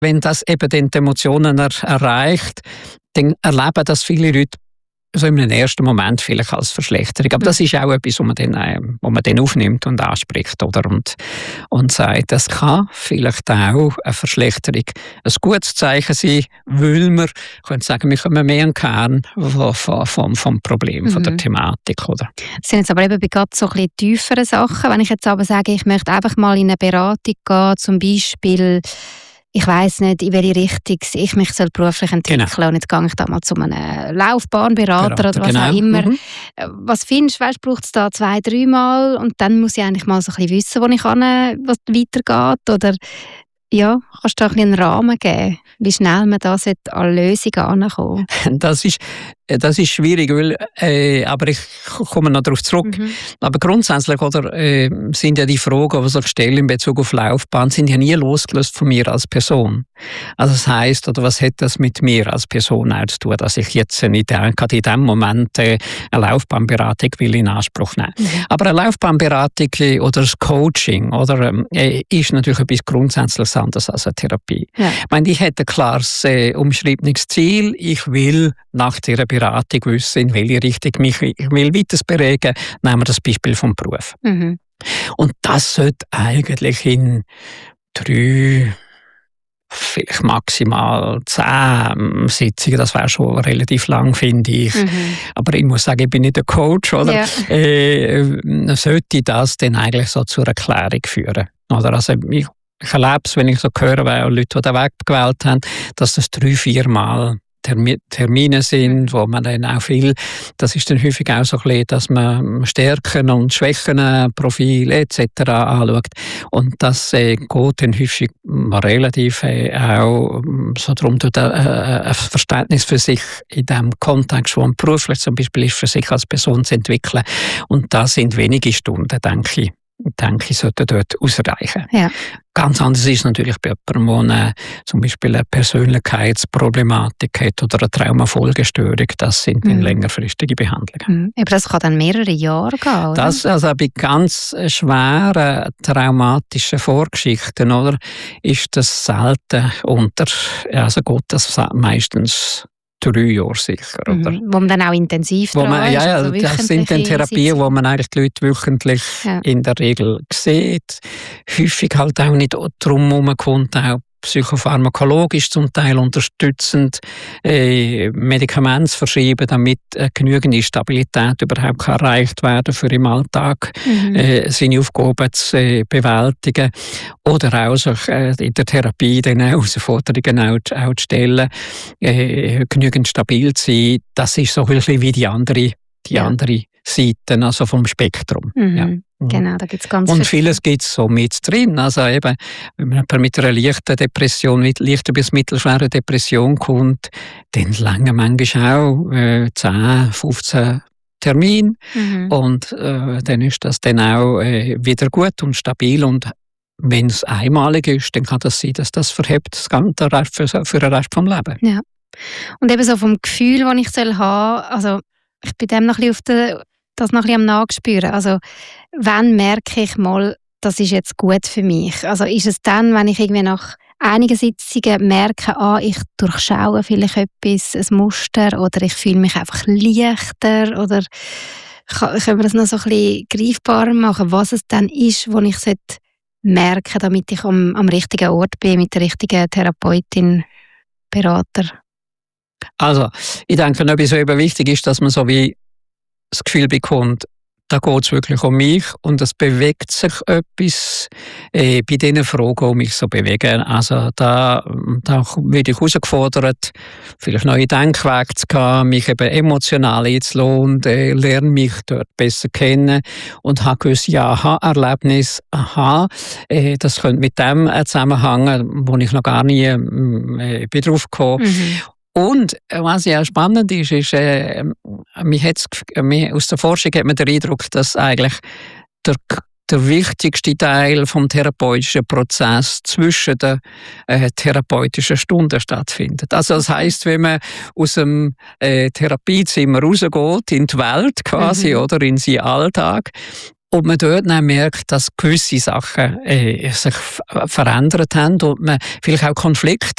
wenn das eben dann die Emotionen erreicht, dann erleben das viele Leute so in einem ersten Moment vielleicht als Verschlechterung. Aber das ist auch etwas, wo man dann aufnimmt und anspricht, oder? Und sagt, das kann vielleicht auch eine Verschlechterung ein gutes Zeichen sein, weil wir können sagen, wir kommen mehr an den Kern vom Problem, von der Thematik, oder? Das sind jetzt aber eben bei gerade so ein bisschen tieferen Sachen. Wenn ich jetzt aber sage, ich möchte einfach mal in eine Beratung gehen, zum Beispiel, ich weiss nicht, in welche Richtung ich mich beruflich entwickeln soll. Und jetzt gehe ich da mal zu einem Laufbahnberater oder was auch immer. Was findest du, braucht es da 2-3 Mal und dann muss ich eigentlich mal so ein bisschen wissen, wo ich was weitergeht? Oder ja, kannst du da ein bisschen einen Rahmen geben, wie schnell man da an Lösungen herankommen? Das ist schwierig, aber ich komme noch darauf zurück. Aber grundsätzlich sind ja die Fragen, die ich stelle in Bezug auf Laufbahn, sind ja nie losgelöst von mir als Person. Also das heisst, oder was hat das mit mir als Person auch zu tun, dass ich jetzt nicht gerade in dem Moment eine Laufbahnberatung will in Anspruch nehmen. Aber eine Laufbahnberatung oder das Coaching ist natürlich etwas grundsätzlich anderes als eine Therapie. Ja. Ich meine, ich hätte ein klares umschriebenes Ziel. Ich will nach dieser Beratung wissen, in welche Richtung ich will weiterbewegen. Nehmen wir das Beispiel vom Beruf. Und das sollte eigentlich in 3, vielleicht maximal 10 Sitzungen, das wäre schon relativ lang, finde ich. Aber ich muss sagen, ich bin nicht der Coach, oder? Ja. Sollte das dann eigentlich so zur Erklärung führen? Oder? Also ich erlebe es, wenn ich so höre, weil Leute, die den Weg gewählt haben, dass das 3-4 Mal Termine sind, wo man dann auch das ist dann häufig auch so ein bisschen, dass man Stärken und Schwächen, Profile etc. anschaut. Und das geht dann häufig relativ auch so darum, ein Verständnis für sich in dem Kontext, wo man beruflich zum Beispiel ist, für sich als Person zu entwickeln. Und das sind wenige Stunden, denke ich, sollte dort ausreichen. Ja. Ganz anders ist es natürlich bei jemandem, der zum Beispiel eine Persönlichkeitsproblematik hat oder eine Traumafolgestörung. Das sind dann längerfristige Behandlungen. Aber das kann dann mehrere Jahre gehen, oder? Das, also bei ganz schweren traumatischen Vorgeschichten, oder, ist das selten geht das meistens 3 Jahre sicher. Oder? Wo man dann auch intensiv dran ist. Ja, das sind dann Therapien, wo man eigentlich die Leute wöchentlich in der Regel sieht. Häufig halt auch nicht drum herumkommt, auch psychopharmakologisch zum Teil unterstützend Medikamente zu verschreiben, damit genügende Stabilität überhaupt erreicht werden für im Alltag seine Aufgaben zu bewältigen oder auch sich in der Therapie den Herausforderungen auch zu stellen, genügend stabil zu sein. Das ist so ein bisschen wie die andere Seiten, also vom Spektrum. Ja. Genau, da gibt's ganz und vieles gibt es so mit drin. Also eben, wenn man mit einer leichten Depression, leichter bis mittelschweren Depression kommt, dann lange manchmal auch 10, 15 Termine. Und dann ist das dann auch wieder gut und stabil. Und wenn es einmalig ist, dann kann das sein, dass das verhebt für den Rest vom Leben. Ja. Und eben so vom Gefühl, das ich haben soll, also ich bin dem noch ein bisschen das noch ein bisschen am Nachspüren. Also, wann merke ich mal, das ist jetzt gut für mich? Also, ist es dann, wenn ich irgendwie nach einigen Sitzungen merke, ich durchschaue vielleicht etwas, ein Muster, oder ich fühle mich einfach leichter, oder können wir das noch so ein bisschen greifbarer machen, was es dann ist, wo ich merken sollte, damit ich am richtigen Ort bin, mit der richtigen Therapeutin, Berater? Also, ich denke, etwas eben wichtig ist, dass man so wie das Gefühl bekommt, da geht es wirklich um mich und es bewegt sich etwas bei diesen Fragen, die mich so bewegen. Also da werde ich herausgefordert, vielleicht neue Denkwege zu gehen, mich eben emotional einzulassen und lerne mich dort besser kennen und habe gewisse Aha-Erlebnisse. Das könnte mit dem zusammenhängen, wo ich noch gar nie drauf gekommen. Und was ja spannend ist, aus der Forschung hat man den Eindruck, dass eigentlich der wichtigste Teil vom therapeutischen Prozess zwischen den therapeutischen Stunden stattfindet. Also das heisst, wenn man aus dem Therapiezimmer rausgeht in die Welt quasi oder in seinen Alltag, ob man dort dann merkt, dass gewisse Sachen sich verändert haben und man vielleicht auch Konflikte